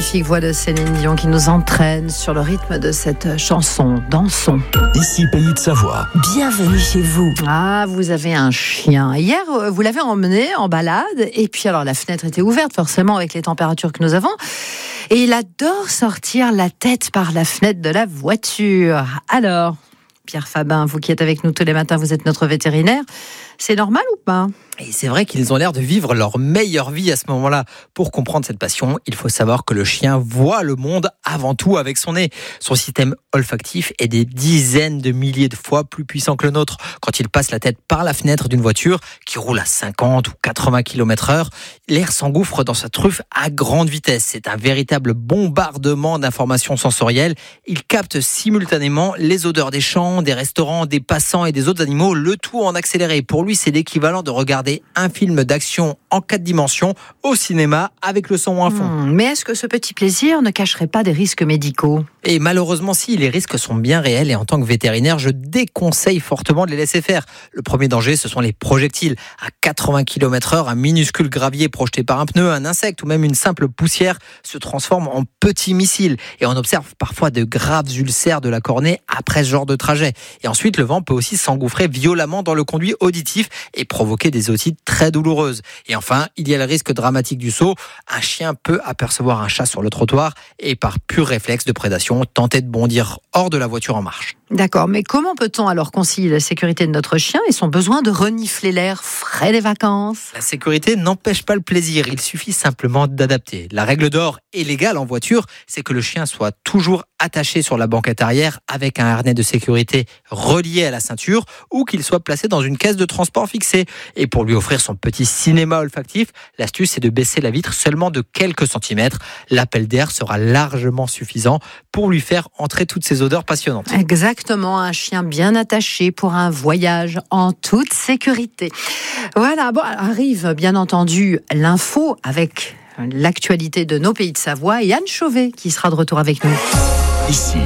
magnifique voix de Céline Dion qui nous entraîne sur le rythme de cette chanson. Dansons. Ici Pays de Savoie. Bienvenue chez vous. Ah, vous avez un chien. Hier, vous l'avez emmené en balade et puis alors la fenêtre était ouverte forcément avec les températures que nous avons. Et il adore sortir la tête par la fenêtre de la voiture. Alors, Pierre Fabin, vous qui êtes avec nous tous les matins, vous êtes notre vétérinaire. C'est normal ou pas ? Et c'est vrai qu'ils ont l'air de vivre leur meilleure vie à ce moment-là. Pour comprendre cette passion, il faut savoir que le chien voit le monde avant tout avec son nez. Son système olfactif est des dizaines de milliers de fois plus puissant que le nôtre. Quand il passe la tête par la fenêtre d'une voiture qui roule à 50 ou 80 km/h, l'air s'engouffre dans sa truffe à grande vitesse. C'est un véritable bombardement d'informations sensorielles. Il capte simultanément les odeurs des champs, des restaurants, des passants et des autres animaux, le tout en accéléré. Pour lui, c'est l'équivalent de regarder un film d'action en 4 dimensions au cinéma avec le son à fond. Mais est-ce que ce petit plaisir ne cacherait pas des risques médicaux ? Et malheureusement, si, les risques sont bien réels et en tant que vétérinaire, je déconseille fortement de les laisser faire. Le premier danger, ce sont les projectiles. À 80 km/h, un minuscule gravier projeté par un pneu, un insecte ou même une simple poussière se transforme en petits missiles. Et on observe parfois de graves ulcères de la cornée après ce genre de trajet. Et ensuite, le vent peut aussi s'engouffrer violemment dans le conduit auditif et provoquer des otites très douloureuses. Et enfin, il y a le risque dramatique du saut. Un chien peut apercevoir un chat sur le trottoir et par pur réflexe de prédation, tenter de bondir hors de la voiture en marche. D'accord, mais comment peut-on alors concilier la sécurité de notre chien et son besoin de renifler l'air frais des vacances ? La sécurité n'empêche pas le plaisir, il suffit simplement d'adapter. La règle d'or et légale en voiture, c'est que le chien soit toujours attaché sur la banquette arrière avec un harnais de sécurité relié à la ceinture ou qu'il soit placé dans une caisse de transport fixée. Et pour lui offrir son petit cinéma olfactif, l'astuce c'est de baisser la vitre seulement de quelques centimètres. L'appel d'air sera largement suffisant pour lui faire entrer toutes ces odeurs passionnantes. Exactement, un chien bien attaché pour un voyage en toute sécurité. Voilà, bon, arrive bien entendu l'info avec l'actualité de nos pays de Savoie et Anne Chauvet qui sera de retour avec nous. Ici,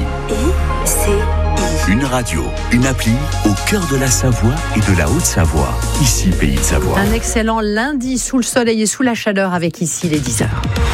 ICI. une radio, une appli au cœur de la Savoie et de la Haute-Savoie. Ici Pays de Savoie. Un excellent lundi sous le soleil et sous la chaleur avec ici les 10h.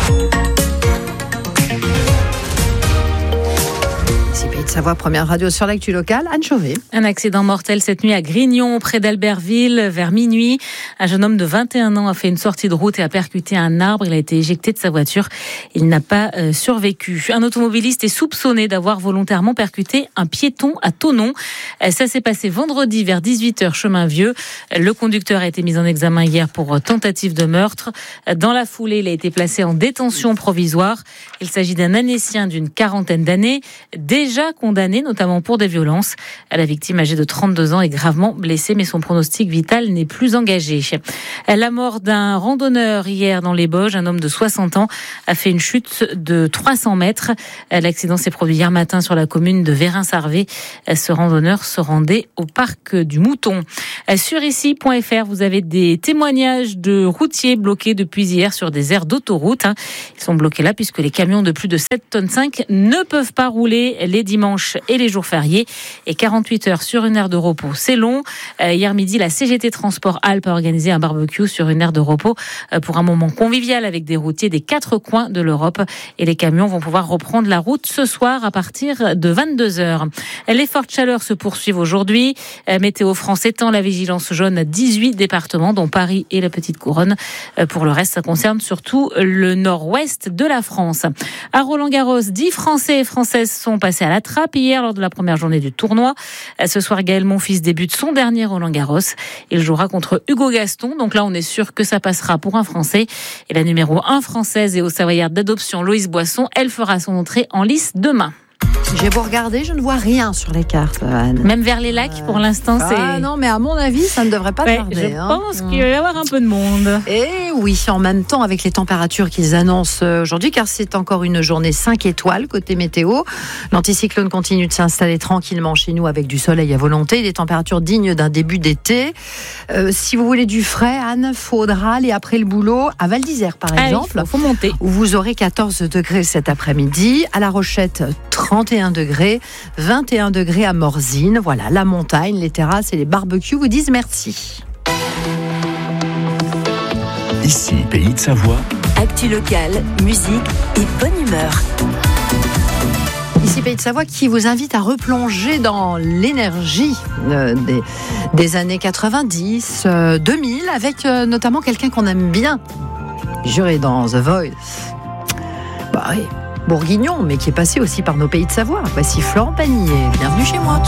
Savoie, première radio sur l'actu locale, Anne Chauvet. Un accident mortel cette nuit à Grignon, près d'Albertville, vers minuit. Un jeune homme de 21 ans a fait une sortie de route et a percuté un arbre. Il a été éjecté de sa voiture. Il n'a pas survécu. Un automobiliste est soupçonné d'avoir volontairement percuté un piéton à Thonon. Ça s'est passé vendredi vers 18h, chemin Vieux. Le conducteur a été mis en examen hier pour tentative de meurtre. Dans la foulée, il a été placé en détention provisoire. Il s'agit d'un Annécien d'une quarantaine d'années, déjà condamné notamment pour des violences. La victime âgée de 32 ans est gravement blessée, mais son pronostic vital n'est plus engagé. La mort d'un randonneur hier dans les Bauges, un homme de 60 ans a fait une chute de 300 mètres. L'accident s'est produit hier matin sur la commune de Vérin-Sarvé. Ce randonneur se rendait au parc du Mouton. Sur ici.fr, vous avez des témoignages de routiers bloqués depuis hier sur des aires d'autoroute. Ils sont bloqués là puisque les camions de plus de 7,5 tonnes ne peuvent pas rouler les dimanches et les jours fériés. Et 48 heures sur une aire de repos, c'est long. Hier midi, la CGT Transport Alpes a organisé un barbecue sur une aire de repos pour un moment convivial avec des routiers des 4 coins de l'Europe. Et les camions vont pouvoir reprendre la route ce soir à partir de 22h. Les fortes chaleurs se poursuivent aujourd'hui. Météo France étend la vigilance jaune à 18 départements, dont Paris et la Petite Couronne. Pour le reste, ça concerne surtout le nord-ouest de la France. À Roland-Garros, 10 Français et Françaises sont passés à la trappe hier lors de la première journée du tournoi. Ce soir, Gaël Monfils débute son dernier Roland-Garros. Il jouera contre Hugo Gaston. Donc là, on est sûr que ça passera pour un Français. Et la numéro 1 française et haut-savoyarde d'adoption, Loïse Boisson, elle fera son entrée en lice demain. J'ai beau regarder, je ne vois rien sur les cartes, Anne. Même vers les lacs, pour l'instant, c'est... Ah non, mais à mon avis, ça ne devrait pas tarder. Je pense qu'il va y avoir un peu de monde. Et oui, en même temps, avec les températures qu'ils annoncent aujourd'hui, car c'est encore une journée 5 étoiles côté météo. L'anticyclone continue de s'installer tranquillement chez nous avec du soleil à volonté, des températures dignes d'un début d'été. Si vous voulez du frais, Anne, faudra aller après le boulot à Val d'Isère, par exemple. Il faut monter. Où vous aurez 14 degrés cet après-midi. À La Rochette, 31 degrés, 21 degrés à Morzine. Voilà, la montagne, les terrasses et les barbecues vous disent merci. Ici, Pays de Savoie, Actu locale, musique et bonne humeur. Ici Pays de Savoie qui vous invite à replonger dans l'énergie des années 90, 2000, avec notamment quelqu'un qu'on aime bien, juré dans The Voice. Bah oui, bourguignon, mais qui est passé aussi par nos Pays de Savoie. Voici Florent Pagny. Bienvenue chez moi.